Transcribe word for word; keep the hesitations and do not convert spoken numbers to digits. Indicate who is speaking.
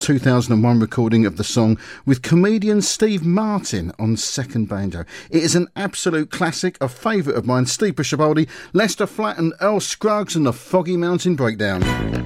Speaker 1: two thousand one recording of the song with comedian Steve Martin on second banjo. It is an absolute classic, a favourite of mine, Steve Buscapaldi, Lester Flatt and Earl Scruggs and the Foggy Mountain Breakdown.